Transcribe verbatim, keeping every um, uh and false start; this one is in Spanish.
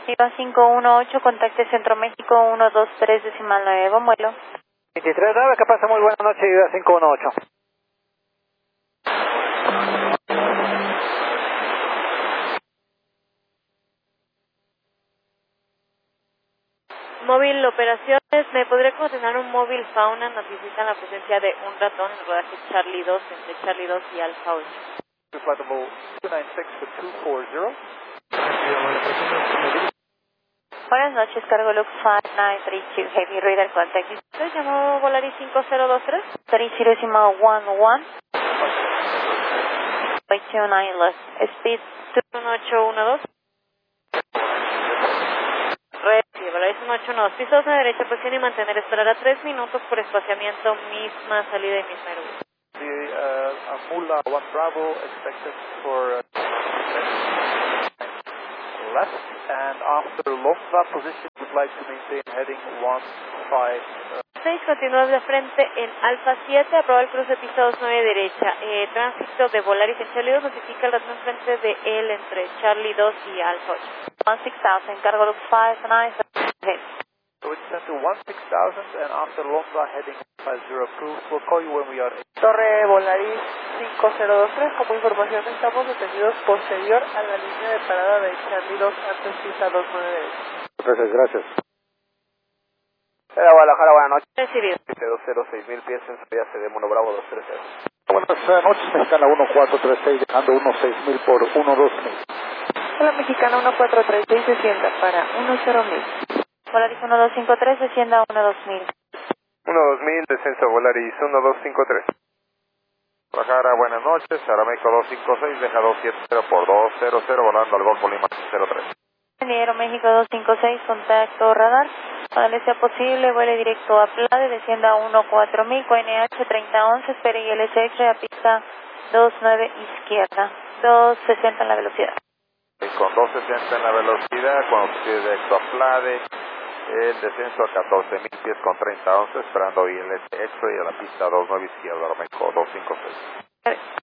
Viva cinco uno ocho, contacte Centro México uno dos tres decimal nueve, buen vuelo. veintitrés nueve, ¿qué pasa? Muy buenas noches, Viva cinco uno ocho. Móvil operaciones, ¿me podría coordinar un móvil fauna? Nos visitan la presencia de un ratón en rodaje Charlie dos entre Charlie dos y Alfa ocho. Buenas noches, cargo Lux cinco nueve tres dos, Heavy Radar Contact. ¿Usted llamó Volaris cinco cero dos tres? tres cero decimal uno uno. Wait two nine left. Speed uno ocho uno dos. Red, sí, Volaris uno ocho uno dos. Pisos a derecha, presión y mantener. Esperará tres minutos por espaciamiento, misma salida y misma aeropuerto. The uh, Amula one Bravo expected for uh, left, and after Lofra position would like to maintain heading one five. Uh, seis, continúa de frente en Alfa siete, aproba el cruce pista dos nueve derecha. Eh, tránsito de Volaris en Charlie dos, notifica el ratón frente de él entre Charlie dos y Alfa ocho. one six thousand, cargo Lux cinco nueve tres. So it's sent to one six thousand, and after Lofra heading five zero approved, we'll call you when we are in. Torre Volaris cinco cero dos tres, como información estamos detenidos posterior a la línea de parada de Charlie dos antes pista dos nueve derecha. Gracias, gracias. Era Guadalajara, buenas noches. Recibido. siete dos cero seis mil pies en salida C D Mono Bravo dos tres cero. Buenas noches, Mexicana uno cuatro tres seis, dejando uno seis mil por uno dos mil. Hola, Mexicana uno cuatro tres seis, descienda para uno cero mil. Volaris uno dos cinco tres, descienda uno dos mil. uno dos mil, descenso Volaris uno dos cinco tres. Guadalajara, buenas noches, Arameco dos cinco seis, deja dos siete cero por dos cero cero, volando al Golfo Lima cero tres. Ingeniero México dos cinco seis, contacto radar. Cuando le sea posible, vuele directo a Plade, descienda uno cuatro mil, con N H treinta once, espere y L S X a pista dos nueve izquierda, dos sesenta en la velocidad. Y con dos sesenta en la velocidad, cuando se pide directo a Plade, el descenso a catorce mil pies con treinta once, esperando I L S X y a la pista dos nueve izquierda, Arameco dos cinco seis.